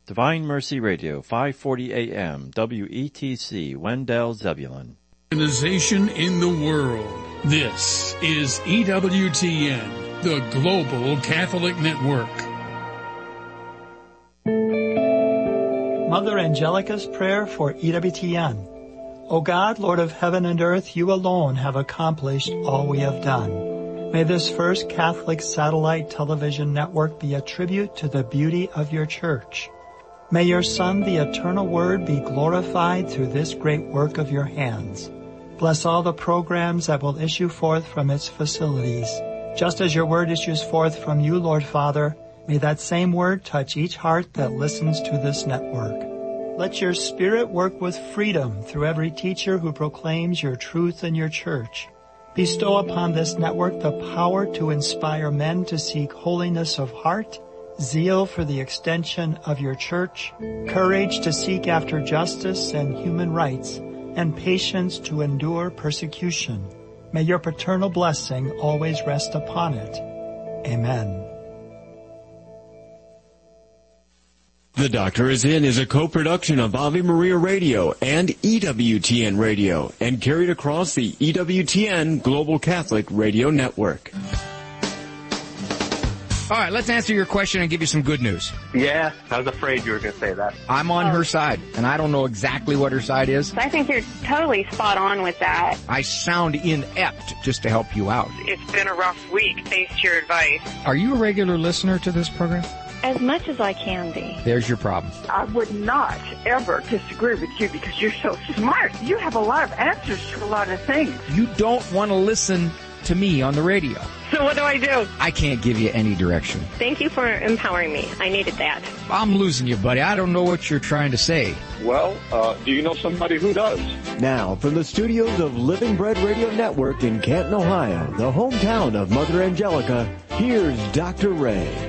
Divine Mercy Radio, 540 AM, WETC, Wendell, Zebulon. Organization in the world. This is EWTN, the Global Catholic Network. Mother Angelica's prayer for EWTN. O God, Lord of heaven and earth, you alone have accomplished all we have done. May this first Catholic satellite television network be a tribute to the beauty of your church. May your Son, the eternal Word, be glorified through this great work of your hands. Bless all the programs that will issue forth from its facilities. Just as your Word issues forth from you, Lord Father, may that same Word touch each heart that listens to this network. Let your Spirit work with freedom through every teacher who proclaims your truth in your church. Bestow upon this network the power to inspire men to seek holiness of heart, zeal for the extension of your church, courage to seek after justice and human rights, and patience to endure persecution. May your paternal blessing always rest upon it. Amen. The Doctor Is In is a co-production of Ave Maria Radio and EWTN Radio and carried across the EWTN Global Catholic Radio Network. All right, let's answer your question and give you some good news. Yeah, I was afraid you were going to say that. I'm on her side, and I don't know exactly what her side is. I think you're totally spot on with that. I sound inept just to help you out. It's been a rough week, thanks to your advice. Are you a regular listener to this program? As much as I can be. There's your problem. I would not ever disagree with you because you're so smart. You have a lot of answers to a lot of things. You don't want to listen to me on the radio. So what do I do? I can't give you any direction. Thank you for empowering me. I needed that. I'm losing you, buddy. I don't know what you're trying to say. Well, do you know somebody who does? Now, from the studios of Living Bread Radio Network in Canton, Ohio, the hometown of Mother Angelica, here's Dr. Ray.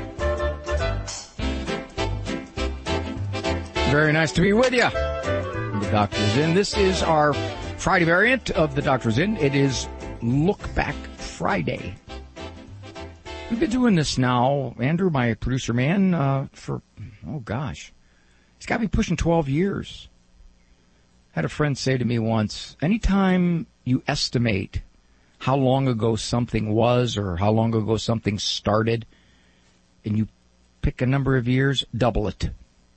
Very nice to be with you. The Doctor's In. This is our Friday variant of The Doctor's In. It is Look Back Friday. We've been doing this now, Andrew, my producer man, for, oh gosh, it's got to be pushing 12 years. I had a friend say to me once, anytime you estimate how long ago something was or how long ago something started, and you pick a number of years, double it.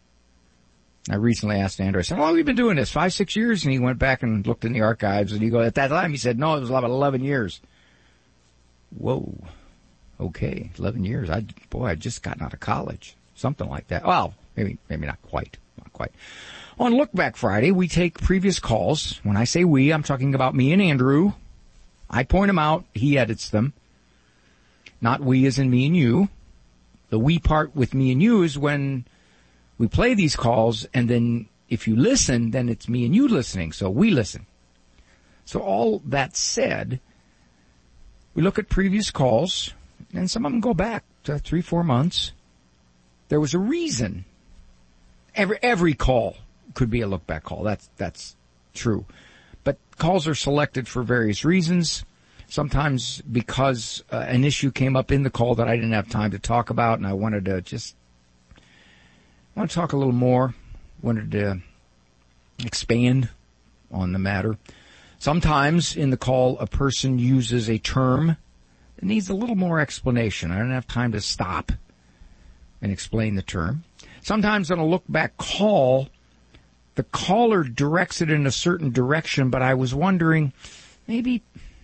I recently asked Andrew, I said, how long have you been doing this? 5, 6 years? And he went back and looked in the archives, and he goes, at that time, he said, no, it was about 11 years. Whoa. Okay, 11 years. I'd just gotten out of college. Something like that. Well, maybe not quite. Not quite. On Look Back Friday, we take previous calls. When I say we, I'm talking about me and Andrew. I point them out. He edits them. Not we as in me and you. The we part with me and you is when we play these calls, and then if you listen, then it's me and you listening, so we listen. So all that said, we look at previous calls, and some of them go back to 3-4 months. There was a reason. Every call could be a look-back call. That's true. But calls are selected for various reasons, sometimes because an issue came up in the call that I didn't have time to talk about, and I wanted to talk a little more, wanted to expand on the matter. Sometimes in the call, a person uses a term that needs a little more explanation. I don't have time to stop and explain the term. Sometimes on a look-back call, the caller directs it in a certain direction, but I was wondering, maybe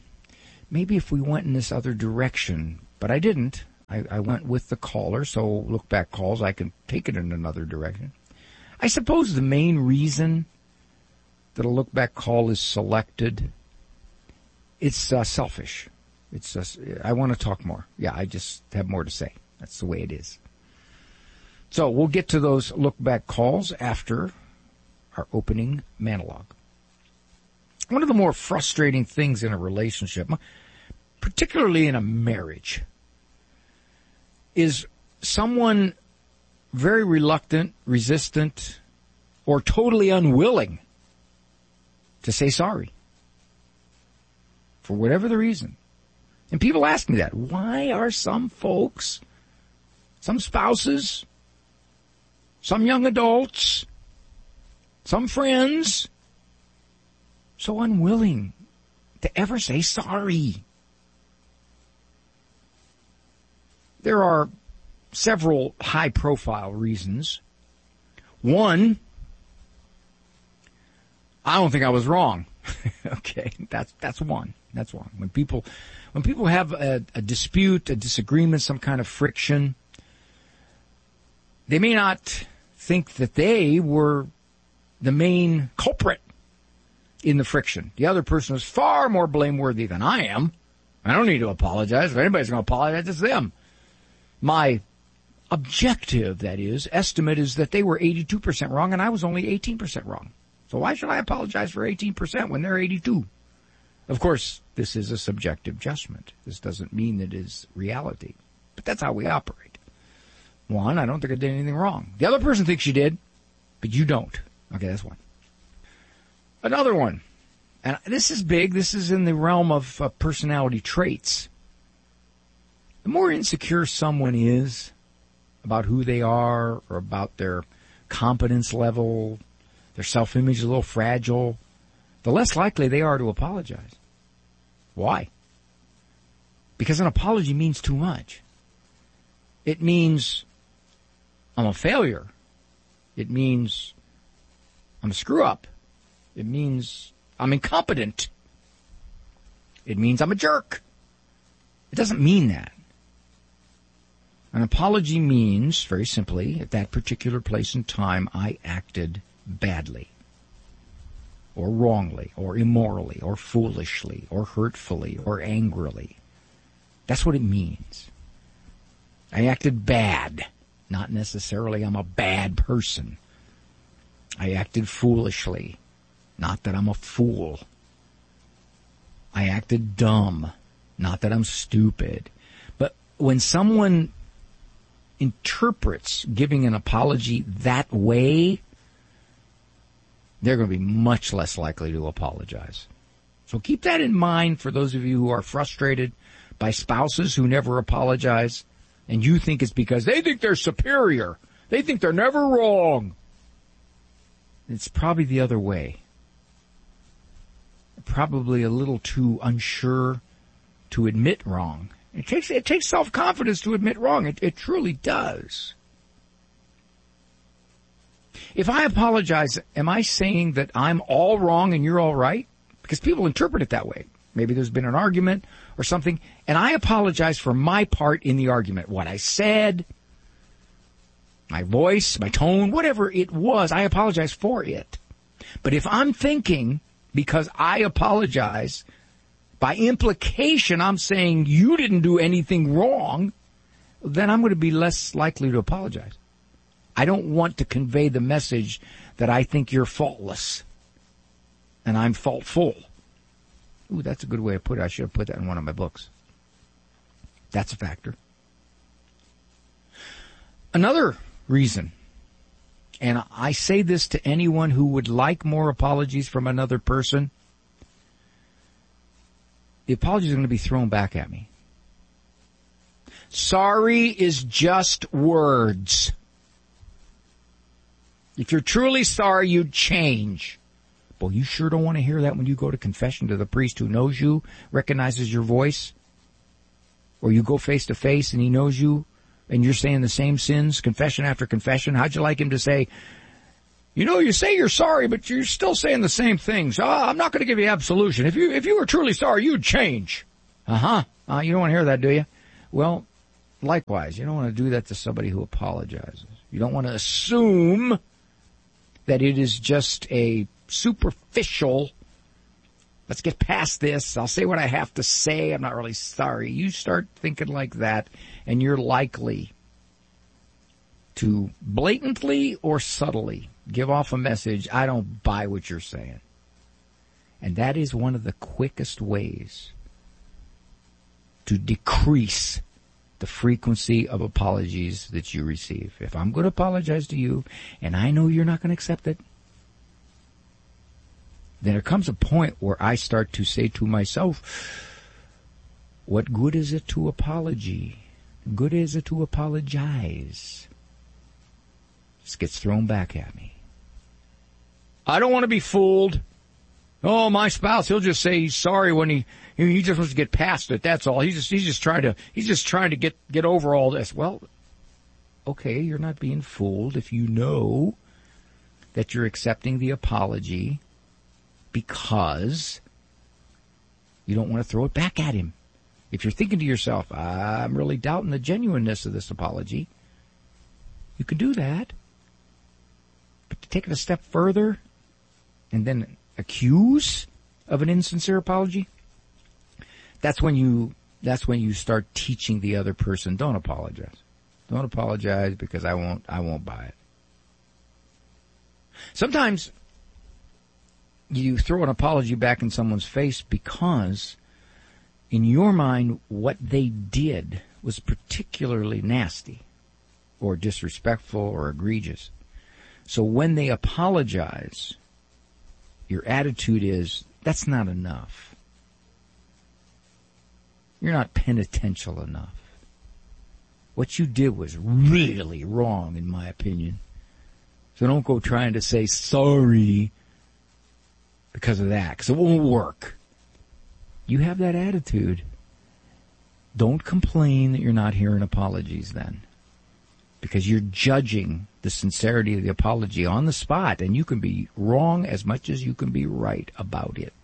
if we went in this other direction, but I didn't. I went with the caller, so look-back calls, I can take it in another direction. I suppose the main reason that a look-back call is selected, it's selfish. I want to talk more. Yeah, I just have more to say. That's the way it is. So we'll get to those look-back calls after our opening monologue. One of the more frustrating things in a relationship, particularly in a marriage, is someone very reluctant, resistant, or totally unwilling to say sorry for whatever the reason. And people ask me that. Why are some folks, some spouses, some young adults, some friends, so unwilling to ever say sorry. There are several high-profile reasons. One, I don't think I was wrong. Okay, that's one. That's one. When people have a dispute, a disagreement, some kind of friction, they may not think that they were the main culprit in the friction. The other person is far more blameworthy than I am. I don't need to apologize. If anybody's going to apologize, it's them. My objective, that is, estimate is that they were 82% wrong and I was only 18% wrong. So why should I apologize for 18% when they're 82? Of course, this is a subjective judgment. This doesn't mean that it is reality. But that's how we operate. One, I don't think I did anything wrong. The other person thinks you did, but you don't. Okay, that's one. Another one, and this is big. This is in the realm of personality traits. The more insecure someone is about who they are or about their competence level, their self-image is a little fragile, the less likely they are to apologize. Why? Because an apology means too much. It means I'm a failure. It means I'm a screw-up. It means I'm incompetent. It means I'm a jerk. It doesn't mean that. An apology means, very simply, at that particular place and time, I acted badly, or wrongly, or immorally, or foolishly, or hurtfully, or angrily. That's what it means. I acted bad. Not necessarily I'm a bad person. I acted foolishly. Not that I'm a fool. I acted dumb. Not that I'm stupid. But when someone interprets giving an apology that way, they're going to be much less likely to apologize. So keep that in mind for those of you who are frustrated by spouses who never apologize, and you think it's because they think they're superior. They think they're never wrong. It's probably the other way. Probably a little too unsure to admit wrong. It takes self-confidence to admit wrong. It truly does. If I apologize, am I saying that I'm all wrong and you're all right? Because people interpret it that way. Maybe there's been an argument or something, and I apologize for my part in the argument. What I said, my voice, my tone, whatever it was, I apologize for it. But if I'm thinking, because I apologize, by implication I'm saying you didn't do anything wrong, then I'm going to be less likely to apologize. I don't want to convey the message that I think you're faultless and I'm faultful. Ooh, that's a good way to put it. I should have put that in one of my books. That's a factor. Another reason, and I say this to anyone who would like more apologies from another person, the apologies are going to be thrown back at me. Sorry is just words. If you're truly sorry, you'd change. Boy, you sure don't want to hear that when you go to confession to the priest who knows you, recognizes your voice, or you go face to face and he knows you, and you're saying the same sins, confession after confession. How'd you like him to say, you know, you say you're sorry, but you're still saying the same things. I'm not going to give you absolution. If you were truly sorry, you'd change. You don't want to hear that, do you? Well, likewise, you don't want to do that to somebody who apologizes. You don't want to assume that it is just a superficial, let's get past this, I'll say what I have to say, I'm not really sorry. You start thinking like that, and you're likely to blatantly or subtly give off a message, I don't buy what you're saying. And that is one of the quickest ways to decrease the frequency of apologies that you receive. If I'm going to apologize to you, and I know you're not going to accept it, then there comes a point where I start to say to myself, what good is it to apology? Good is it to apologize? just gets thrown back at me. I don't want to be fooled. Oh, my spouse, he'll just say he's sorry when he just wants to get past it. That's all. He's just trying to get over all this. Well, okay, you're not being fooled if you know that you're accepting the apology because you don't want to throw it back at him. If you're thinking to yourself, I'm really doubting the genuineness of this apology, you could do that. But to take it a step further and then accuse of an insincere apology, that's when you start teaching the other person, don't apologize. Don't apologize because I won't buy it. Sometimes you throw an apology back in someone's face because in your mind what they did was particularly nasty or disrespectful or egregious. So when they apologize, your attitude is, that's not enough. You're not penitential enough. What you did was really wrong, in my opinion. So don't go trying to say sorry because of that, because it won't work. You have that attitude. Don't complain that you're not hearing apologies then, because you're judging the sincerity of the apology on the spot, and you can be wrong as much as you can be right about it.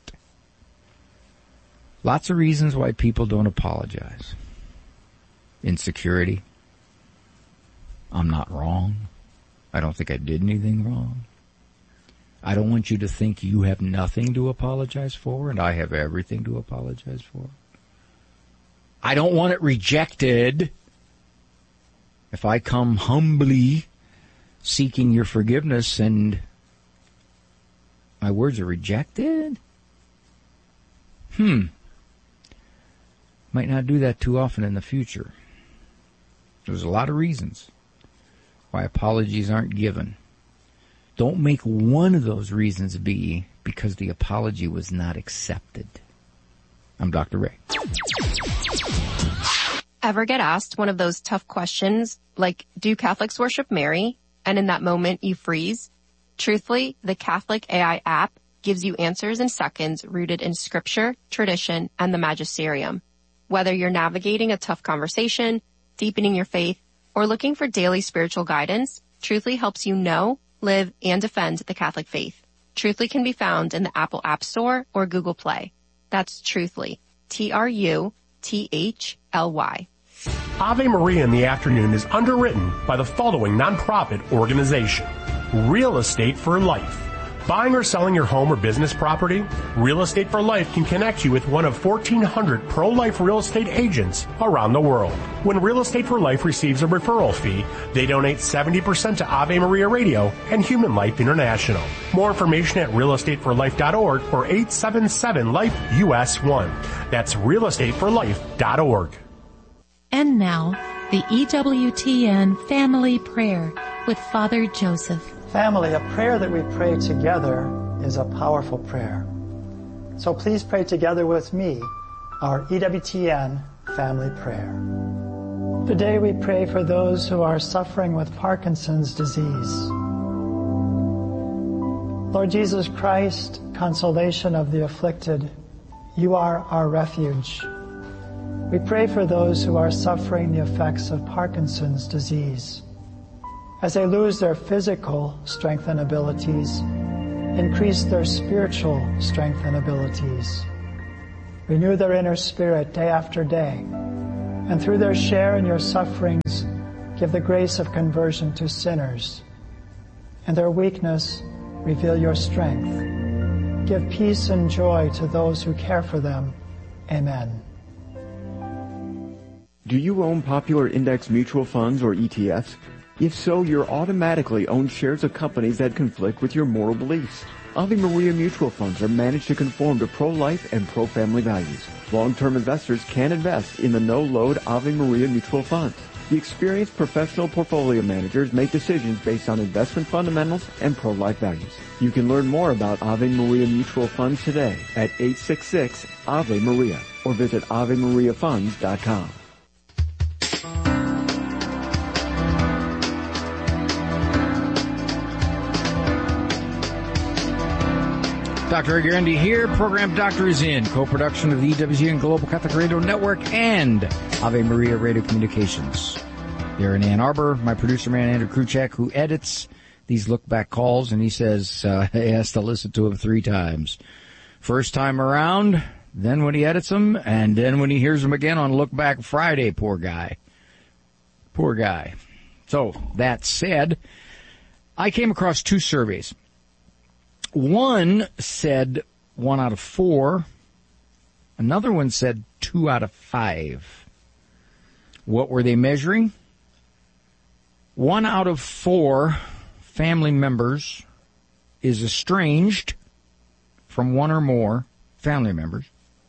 Lots of reasons why people don't apologize. Insecurity. I'm not wrong. I don't think I did anything wrong. I don't want you to think you have nothing to apologize for and I have everything to apologize for. I don't want it rejected. If I come humbly seeking your forgiveness and my words are rejected, might not do that too often in the future. There's a lot of reasons why apologies aren't given. Don't make one of those reasons be because the apology was not accepted. I'm Dr. Ray. Ever get asked one of those tough questions like, do Catholics worship Mary? And in that moment you freeze? Truthfully, the Catholic AI app gives you answers in seconds rooted in scripture, tradition, and the magisterium. Whether you're navigating a tough conversation, deepening your faith, or looking for daily spiritual guidance, Truthfully helps you know, live, and defend the Catholic faith. Truthfully can be found in the Apple App Store or Google Play. That's Truthfully. Truthly. Ave Maria in the Afternoon is underwritten by the following nonprofit organization. Real Estate for Life. Buying or selling your home or business property? Real Estate for Life can connect you with one of 1,400 pro-life real estate agents around the world. When Real Estate for Life receives a referral fee, they donate 70% to Ave Maria Radio and Human Life International. More information at realestateforlife.org or 877-LIFE-US1. That's realestateforlife.org. And now, the EWTN Family Prayer with Father Joseph. Family, a prayer that we pray together is a powerful prayer. So please pray together with me our EWTN family prayer. Today we pray for those who are suffering with Parkinson's disease. Lord Jesus Christ, consolation of the afflicted, you are our refuge. We pray for those who are suffering the effects of Parkinson's disease. As they lose their physical strength and abilities, increase their spiritual strength and abilities. Renew their inner spirit day after day, and through their share in your sufferings, give the grace of conversion to sinners. In their weakness, reveal your strength. Give peace and joy to those who care for them. Amen. Do you own popular index mutual funds or ETFs? If so, you're automatically own shares of companies that conflict with your moral beliefs. Ave Maria mutual funds are managed to conform to pro-life and pro-family values. Long-term investors can invest in the no-load Ave Maria mutual funds. The experienced professional portfolio managers make decisions based on investment fundamentals and pro-life values. You can learn more about Ave Maria mutual funds today at 866-AVE-MARIA or visit AveMariaFunds.com. Dr. Aguirre here. Program Doctor is in. Co-production of the EWTN Global Catholic Radio Network and Ave Maria Radio Communications. There in Ann Arbor, my producer man, Andrew Kruchek, who edits these look-back calls, and he says he has to listen to them 3 times. First time around, then when he edits them, and then when he hears them again on Look Back Friday. Poor guy. Poor guy. So, that said, I came across 2 surveys. One said 1 out of 4. Another one said 2 out of 5. What were they measuring? 1 out of 4 family members is estranged from 1 or more family members.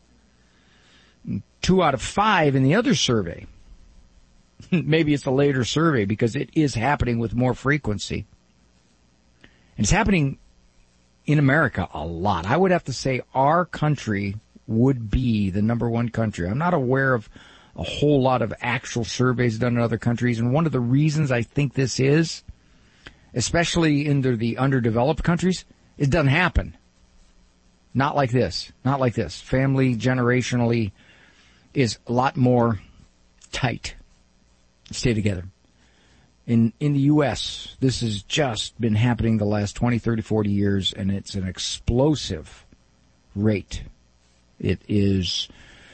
2 out of 5 in the other survey. Maybe it's a later survey because it is happening with more frequency. And it's happening in America a lot. I would have to say our country would be the number 1 country. I'm not aware of a whole lot of actual surveys done in other countries. And one of the reasons I think this is, especially in the underdeveloped countries, it doesn't happen. Not like this. Not like this. Family generationally is a lot more tight. Stay together. In the U.S., this has just been happening the last 20, 30, 40 years, and it's an explosive rate. It is,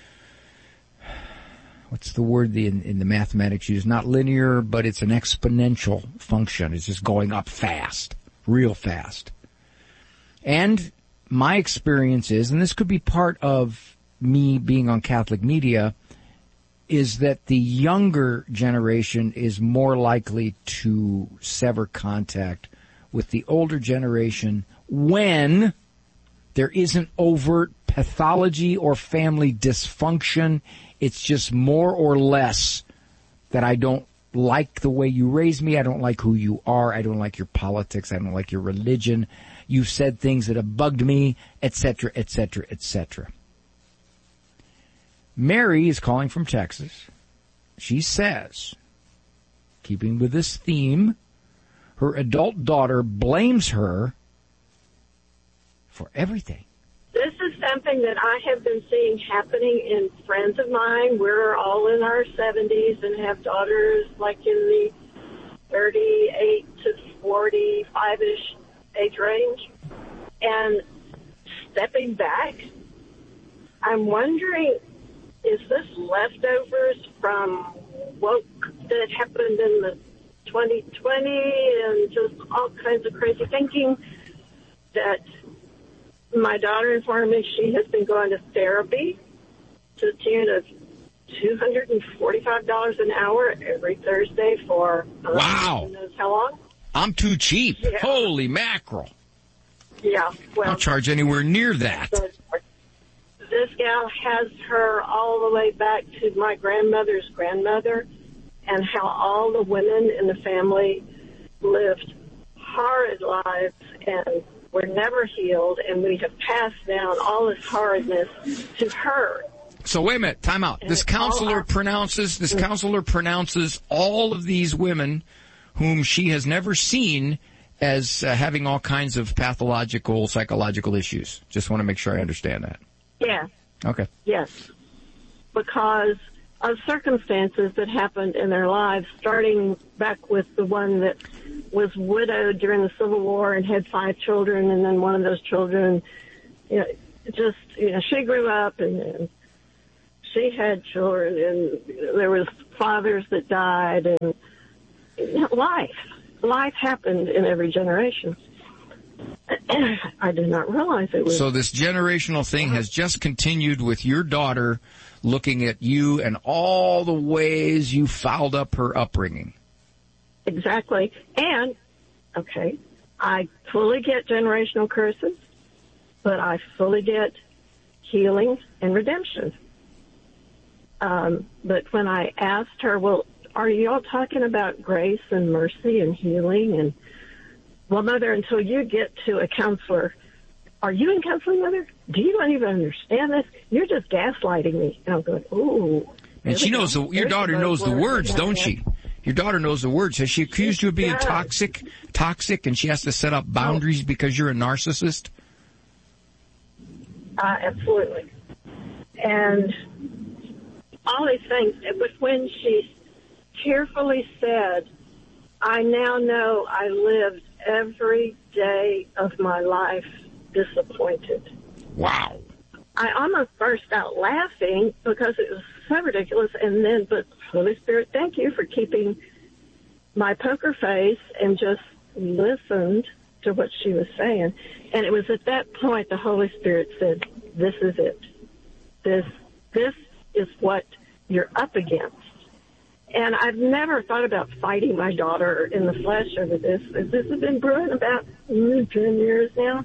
what's the word in the mathematics used? Not linear, but it's an exponential function. It's just going up fast, real fast. And my experience is, and this could be part of me being on Catholic media, is that the younger generation is more likely to sever contact with the older generation when there isn't overt pathology or family dysfunction. It's just more or less that I don't like the way you raised me. I don't like who you are. I don't like your politics. I don't like your religion. You've said things that have bugged me, etc., etc., etc. Mary is calling from Texas. She says, keeping with this theme, her adult daughter blames her for everything. This is something that I have been seeing happening in friends of mine. We're all in our 70s and have daughters like in the 38 to 45-ish age range. And stepping back, I'm wondering, is this leftovers from what that happened in the 2020 and just all kinds of crazy thinking? That my daughter informed me she has been going to therapy to the tune of $245 an hour every Thursday for wow. Who knows how long. I'm too cheap. Yeah. Holy mackerel. Yeah, well, I'll charge anywhere near that. This gal has her all the way back to my grandmother's grandmother, and how all the women in the family lived horrid lives and were never healed, and we have passed down all this horridness to her. So wait a minute, time out. This counselor pronounces all of these women whom she has never seen as having all kinds of pathological, psychological issues. Just want to make sure I understand that. Yes. Okay. Yes. Because of circumstances that happened in their lives, starting back with the one that was widowed during the Civil War and had 5 children, and then one of those children, she grew up and she had children, and there was fathers that died, and life happened in every generation. I did not realize it was. So this generational thing has just continued with your daughter looking at you and all the ways you fouled up her upbringing. Exactly. And, okay, I fully get generational curses, but I fully get healing and redemption. But when I asked her, well, are you all talking about grace and mercy and healing? And, well, Mother, until you get to a counselor, are you in counseling, Mother? Do you not even understand this? You're just gaslighting me. And I'm going, ooh. And she knows your daughter knows the words, don't she? Your daughter knows the words. Has she accused you of being toxic, and she has to set up boundaries because you're a narcissist? Absolutely. And all these things, it was when she carefully said, I now know I lived every day of my life disappointed. Wow. I almost burst out laughing because it was so ridiculous. And then, but Holy Spirit, thank you for keeping my poker face and just listened to what she was saying. And it was at that point the Holy Spirit said, this is it. This is what you're up against. And I've never thought about fighting my daughter in the flesh over this. This has been brewing about 10 years now.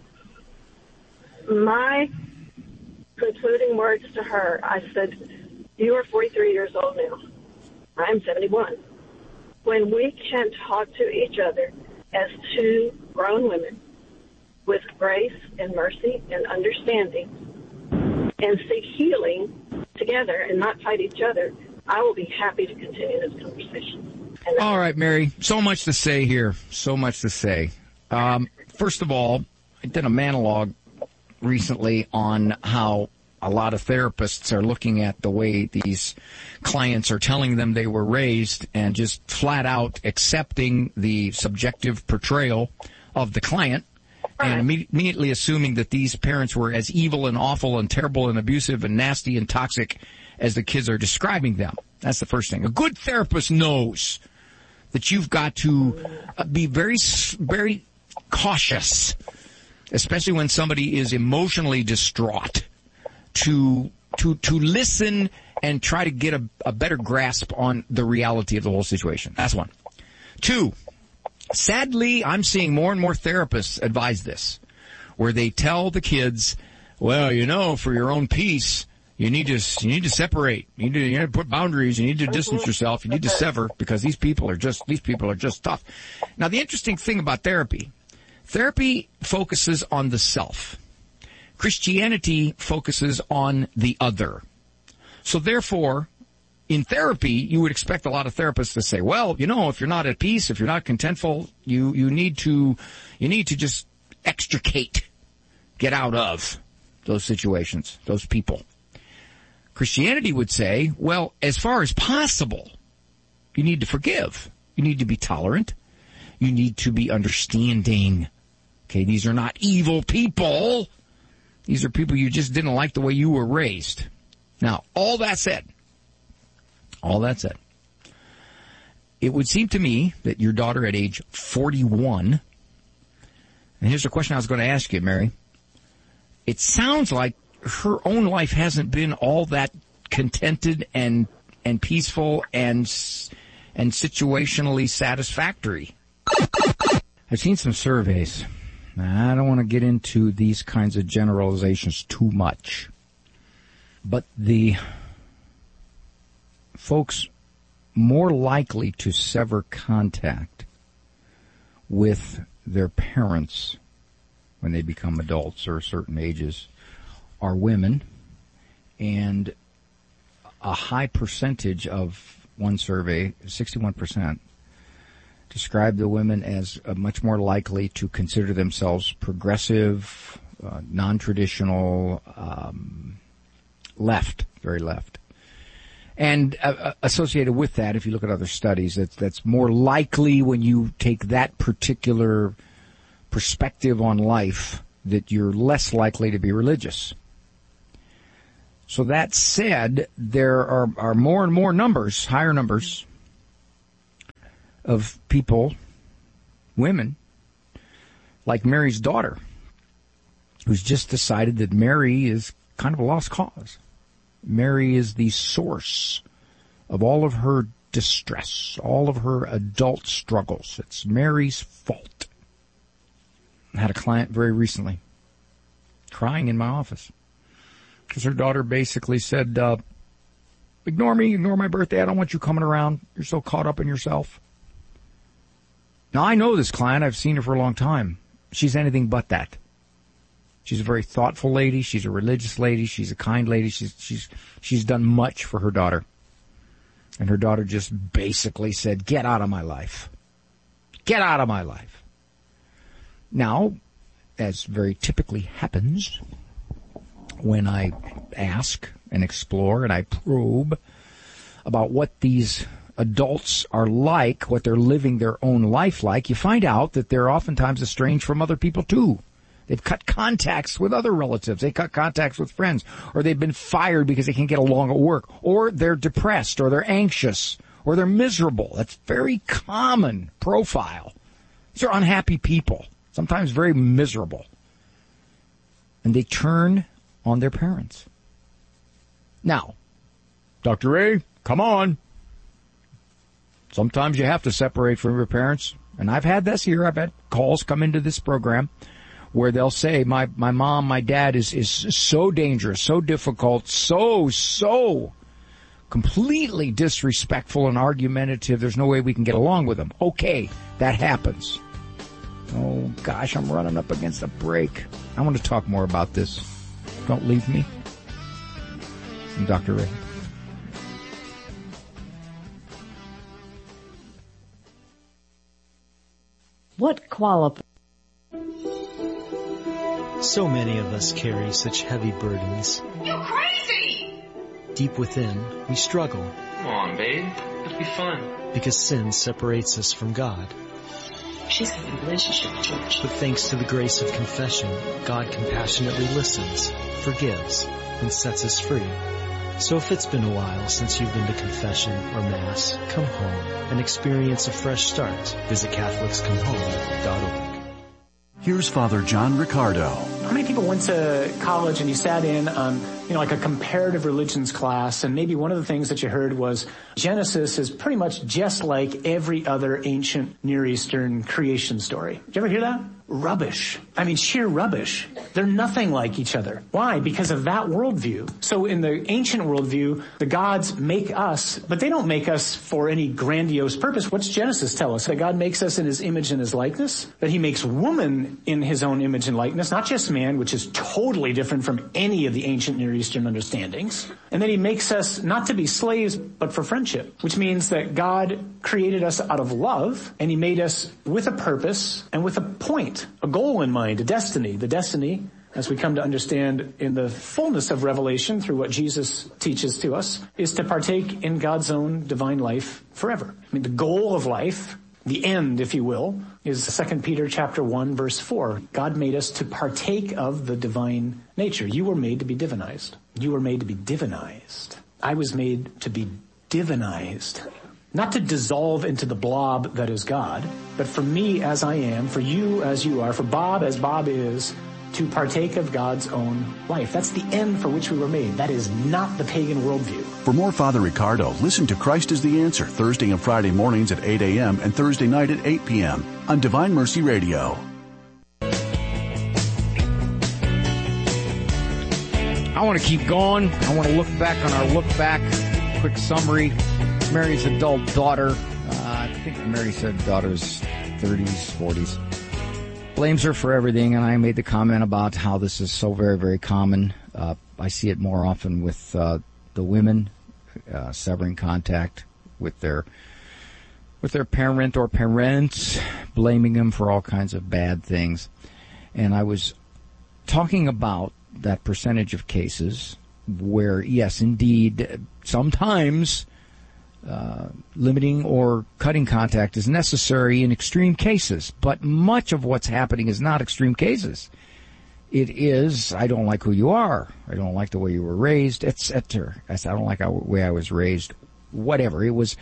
My concluding words to her, I said, you are 43 years old now. I'm 71. When we can talk to each other as two grown women with grace and mercy and understanding and seek healing together and not fight each other, I will be happy to continue this conversation. All right, Mary. So much to say here. So much to say. First of all, I did a monologue recently on how a lot of therapists are looking at the way these clients are telling them they were raised and just flat out accepting the subjective portrayal of the client and immediately assuming that these parents were as evil and awful and terrible and abusive and nasty and toxic as the kids are describing them. That's the first thing. A good therapist knows that you've got to be very, very cautious, especially when somebody is emotionally distraught, to listen and try to get a better grasp on the reality of the whole situation. That's one. Two, sadly, I'm seeing more and more therapists advise this, where they tell the kids, well, you know, for your own peace, you need to separate. You need to put boundaries. You need to distance yourself. You need to sever because these people are just tough. Now, the interesting thing about therapy focuses on the self. Christianity focuses on the other. So therefore, in therapy, you would expect a lot of therapists to say, well, you know, if you're not at peace, if you're not contentful, you need to just extricate, get out of those situations, those people. Christianity would say, well, as far as possible, you need to forgive. You need to be tolerant. You need to be understanding. Okay, these are not evil people. These are people you just didn't like the way you were raised. Now, all that said, it would seem to me that your daughter at age 41, and here's the question I was going to ask you, Mary. It sounds like her own life hasn't been all that contented and peaceful and situationally satisfactory. I've seen some surveys. I don't want to get into these kinds of generalizations too much. But the folks more likely to sever contact with their parents when they become adults or certain ages are women, and a high percentage of one survey, 61%, described the women as much more likely to consider themselves progressive, non-traditional, left, very left. And associated with that, if you look at other studies, that's more likely when you take that particular perspective on life that you're less likely to be religious. So that said, there are more and more numbers, higher numbers, of people, women, like Mary's daughter, who's just decided that Mary is kind of a lost cause. Mary is the source of all of her distress, all of her adult struggles. It's Mary's fault. I had a client very recently crying in my office because her daughter basically said, ignore me, ignore my birthday. I don't want you coming around. You're so caught up in yourself. Now, I know this client. I've seen her for a long time. She's anything but that. She's a very thoughtful lady. She's a religious lady. She's a kind lady. She's done much for her daughter. And her daughter just basically said, get out of my life. Get out of my life. Now, as very typically happens, when I ask and explore and I probe about what these adults are like, what they're living their own life like, you find out that they're oftentimes estranged from other people too. They've cut contacts with other relatives. They cut contacts with friends. Or they've been fired because they can't get along at work. Or they're depressed. Or they're anxious. Or they're miserable. That's very common profile. These are unhappy people. Sometimes very miserable. And they turn on their parents. Now, Dr. Ray, come on. Sometimes you have to separate from your parents. And I've had this here. I've had calls come into this program where they'll say, my mom, my dad is so dangerous, so difficult, so completely disrespectful and argumentative. There's no way we can get along with them. Okay, that happens. Oh, gosh, I'm running up against a break. I want to talk more about this. Don't leave me. I'm Dr. Ray. What qualifies? So many of us carry such heavy burdens. You're crazy! Deep within, we struggle. Come on, babe. It'll be fun. Because sin separates us from God. She's having a relationship with George. But thanks to the grace of confession, God compassionately listens, forgives, and sets us free. So if it's been a while since you've been to confession or Mass, come home and experience a fresh start. Visit CatholicsComeHome.org. Here's Father John Riccardo. How many people went to college and you sat in like a comparative religions class, and maybe one of the things that you heard was Genesis is pretty much just like every other ancient Near Eastern creation story. Did you ever hear that? Rubbish. I mean, sheer rubbish. They're nothing like each other. Why? Because of that worldview. So in the ancient worldview, the gods make us, but they don't make us for any grandiose purpose. What's Genesis tell us? That God makes us in his image and his likeness? That he makes woman in his own image and likeness, not just man, which is totally different from any of the ancient Near Eastern understandings. And then he makes us not to be slaves, but for friendship, which means that God created us out of love, and he made us with a purpose and with a point, a goal in mind, a destiny. The destiny, as we come to understand in the fullness of Revelation through what Jesus teaches to us, is to partake in God's own divine life forever. I mean, the goal of life, the end, if you will, is 2 Peter chapter 1, verse 4. God made us to partake of the divine nature. You were made to be divinized. You were made to be divinized. I was made to be divinized. Not to dissolve into the blob that is God, but for me as I am, for you as you are, for Bob as Bob is, to partake of God's own life. That's the end for which we were made. That is not the pagan worldview. For more Father Riccardo, listen to Christ is the Answer Thursday and Friday mornings at 8 a.m. and Thursday night at 8 p.m. on Divine Mercy Radio. I want to keep going. I want to look back on our look back. Quick summary. Mary's adult daughter, I think Mary said daughter's 30s, 40s, blames her for everything, and I made the comment about how this is so very, very common. I see it more often with the women severing contact with their parent or parents, blaming them for all kinds of bad things. And I was talking about that percentage of cases where, yes, indeed, sometimes limiting or cutting contact is necessary in extreme cases, but much of what's happening is not extreme cases. It is, I don't like who you are, I don't like the way you were raised, etc. I don't like the way I was raised, whatever. It was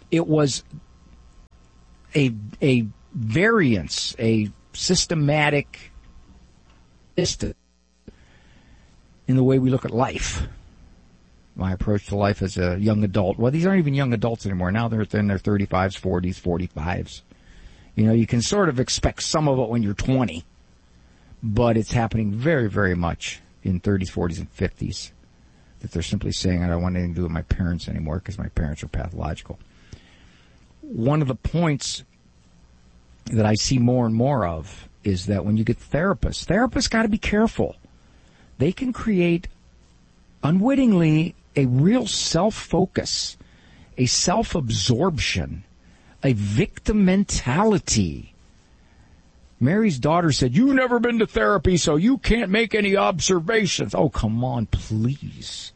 a variance, a systematic in the way we look at life. My approach to life as a young adult. Well, these aren't even young adults anymore. Now they're in their 35s, 40s, 45s. You know, you can sort of expect some of it when you're 20, but it's happening very, very much in 30s, 40s, and 50s. That they're simply saying, I don't want anything to do with my parents anymore because my parents are pathological. One of the points that I see more and more of is that when you get therapists got to be careful. They can create unwittingly a real self-focus, a self-absorption, a victim mentality Mary's daughter said, "You've never been to therapy, so you can't make any observations." Oh, come on, please.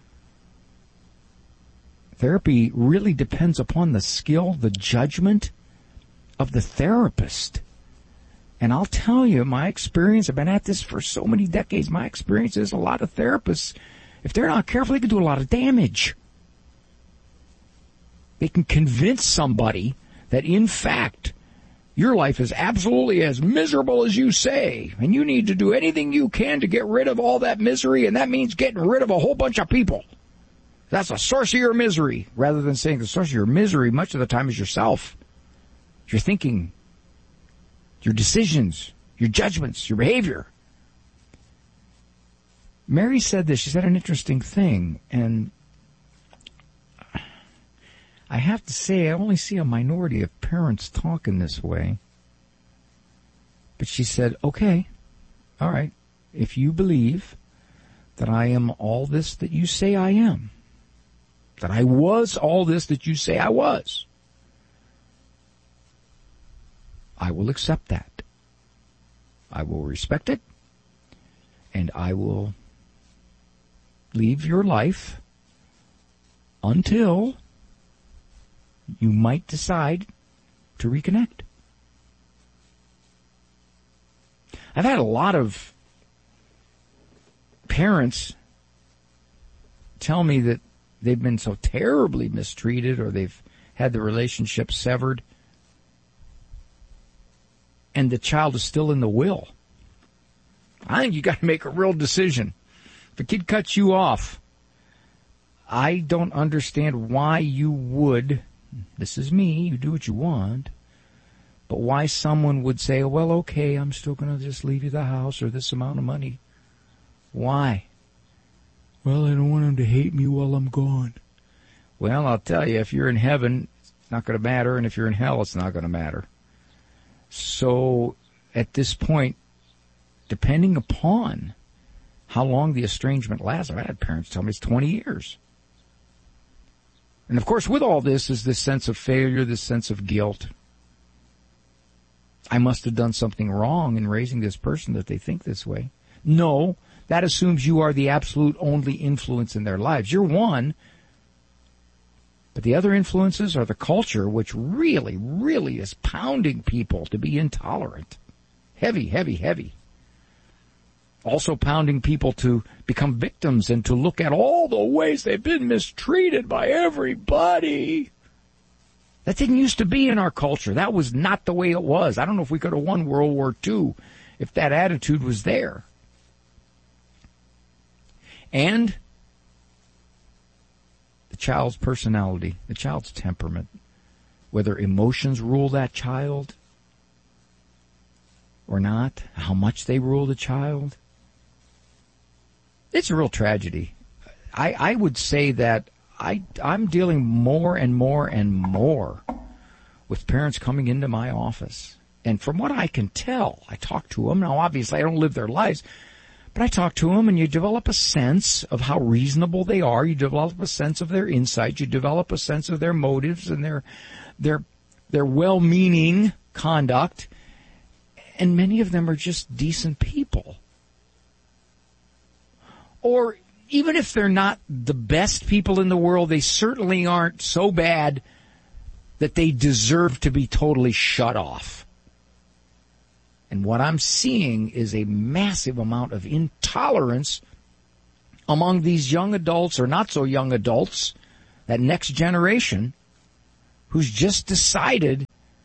Therapy really depends upon the skill, the judgment of the therapist. And I'll tell you, my experience, I've been at this for so many decades, my experience is a lot of therapists, if they're not careful, they can do a lot of damage. They can convince somebody that, in fact, your life is absolutely as miserable as you say, and you need to do anything you can to get rid of all that misery, and that means getting rid of a whole bunch of people. That's the source of your misery, rather than saying the source of your misery much of the time is yourself. Your thinking, your decisions, your judgments, your behavior. Mary said this. She said an interesting thing, and I have to say I only see a minority of parents talking this way. But she said, okay, all right, if you believe that I am all this that you say I am, that I was all this that you say I was, I will accept that. I will respect it, and I will leave your life until you might decide to reconnect. I've had a lot of parents tell me that they've been so terribly mistreated or they've had the relationship severed and the child is still in the will. I think you got to make a real decision. If a kid cuts you off, I don't understand why you would, this is me, you do what you want, but why someone would say, well, okay, I'm still going to just leave you the house or this amount of money. Why? Well, I don't want him to hate me while I'm gone. Well, I'll tell you, if you're in heaven, it's not going to matter, and if you're in hell, it's not going to matter. So, at this point, depending upon how long the estrangement lasts, I've had parents tell me it's 20 years. And of course, with all this is this sense of failure, this sense of guilt. I must have done something wrong in raising this person that they think this way. No, that assumes you are the absolute only influence in their lives. You're one, but the other influences are the culture, which really, really is pounding people to be intolerant. Heavy, heavy, heavy. Also pounding people to become victims and to look at all the ways they've been mistreated by everybody. That didn't used to be in our culture. That was not the way it was. I don't know if we could have won World War II if that attitude was there. And the child's personality, the child's temperament, whether emotions rule that child or not, how much they rule the child. It's a real tragedy. I would say that I'm dealing more and more and more with parents coming into my office. And from what I can tell, I talk to them. Now, obviously, I don't live their lives, but I talk to them, and you develop a sense of how reasonable they are. You develop a sense of their insight. You develop a sense of their motives and their well-meaning conduct. And many of them are just decent people. Or even if they're not the best people in the world, they certainly aren't so bad that they deserve to be totally shut off. And what I'm seeing is a massive amount of intolerance among these young adults or not so young adults, that next generation, who's just decided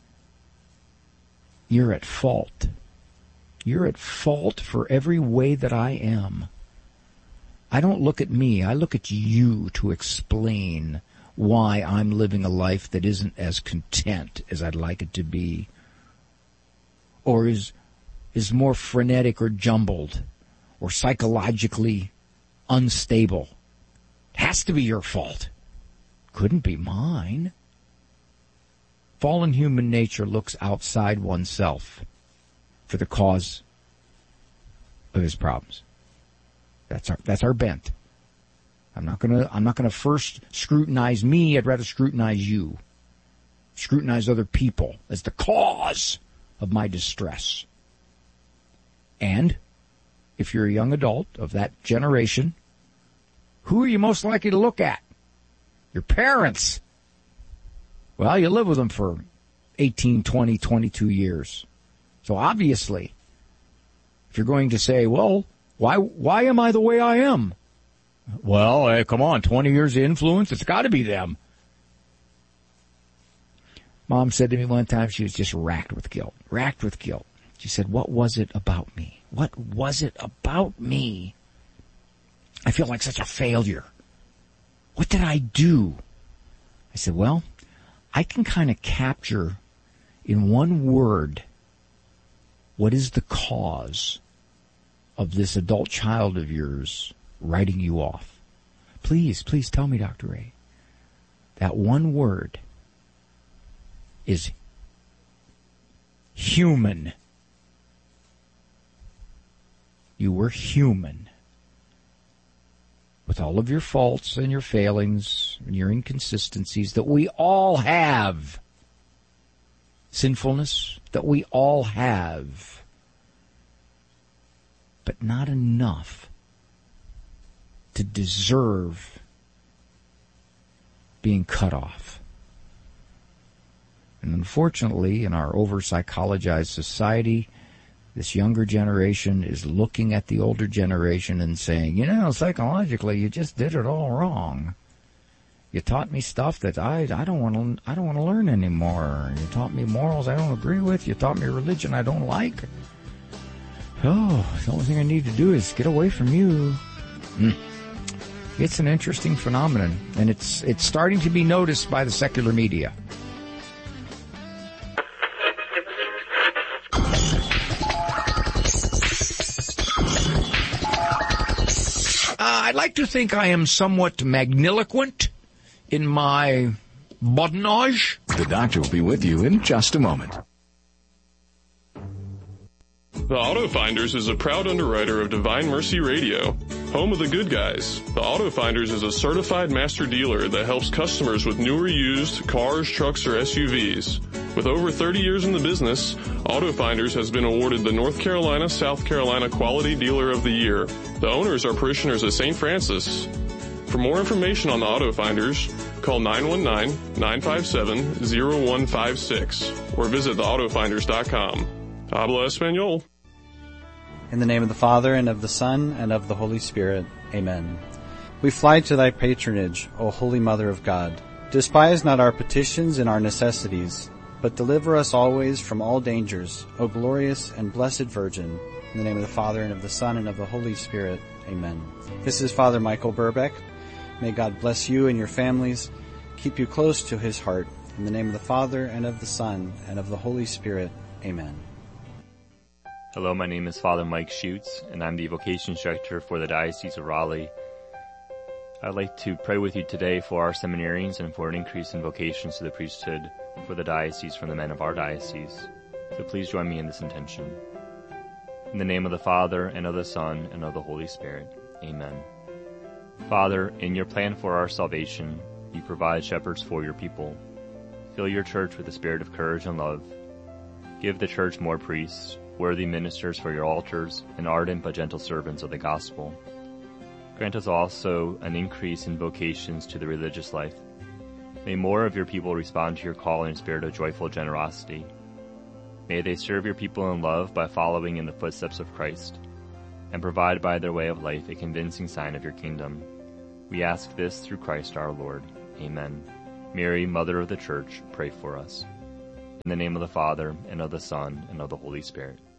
you're at fault. You're at fault for every way that I am. I don't look at me, I look at you to explain why I'm living a life that isn't as content as I'd like it to be, or is more frenetic or jumbled, or psychologically unstable. It has to be your fault. Couldn't be mine. Fallen human nature looks outside oneself for the cause of his problems. That's our bent. I'm not gonna first scrutinize me. I'd rather scrutinize you. Scrutinize other people as the cause of my distress. And if you're a young adult of that generation, who are you most likely to look at? Your parents. Well, you live with them for 18, 20, 22 years. So obviously, if you're going to say, well, why am I the way I am? Well, hey, come on, 20 years of influence, it's got to be them. Mom said to me one time she was just racked with guilt. She said, what was it about me? What was it about me? I feel like such a failure. What did I do? I said, well, I can kind of capture in one word what is the cause of this adult child of yours writing you off. Please tell me, Dr. Ray. That one word is human. You were human. With all of your faults and your failings and your inconsistencies that we all have. Sinfulness that we all have. But not enough to deserve being cut off. And unfortunately, in our over-psychologized society, this younger generation is looking at the older generation and saying, psychologically, you just did it all wrong. You taught me stuff that I don't want to learn anymore. You taught me morals I don't agree with. You taught me religion I don't like. Oh, the only thing I need to do is get away from you. It's an interesting phenomenon, and it's starting to be noticed by the secular media. I'd like to think I am somewhat magniloquent in my badinage. The doctor will be with you in just a moment. The Auto Finders is a proud underwriter of Divine Mercy Radio, home of the good guys. The Auto Finders is a certified master dealer that helps customers with new or used cars, trucks, or SUVs. With over 30 years in the business, Auto Finders has been awarded the North Carolina, South Carolina Quality Dealer of the Year. The owners are parishioners of St. Francis. For more information on the Auto Finders, call 919-957-0156 or visit theautofinders.com. Habla Espanol. In the name of the Father, and of the Son, and of the Holy Spirit. Amen. We fly to thy patronage, O Holy Mother of God. Despise not our petitions and our necessities, but deliver us always from all dangers, O glorious and blessed Virgin. In the name of the Father, and of the Son, and of the Holy Spirit. Amen. This is Father Michael Burbeck. May God bless you and your families, keep you close to his heart. In the name of the Father, and of the Son, and of the Holy Spirit. Amen. Hello, my name is Father Mike Schutz, and I'm the Vocation Instructor for the Diocese of Raleigh. I'd like to pray with you today for our seminarians and for an increase in vocations to the priesthood for the diocese from the men of our diocese. So please join me in this intention. In the name of the Father, and of the Son, and of the Holy Spirit. Amen. Father, in your plan for our salvation, you provide shepherds for your people. Fill your church with the spirit of courage and love. Give the church more priests, worthy ministers for your altars, and ardent but gentle servants of the gospel. Grant us also an increase in vocations to the religious life. May more of your people respond to your call in a spirit of joyful generosity. May they serve your people in love by following in the footsteps of Christ, and provide by their way of life a convincing sign of your kingdom. We ask this through Christ our Lord. Amen. Mary, Mother of the Church, pray for us. In the name of the Father, and of the Son, and of the Holy Spirit.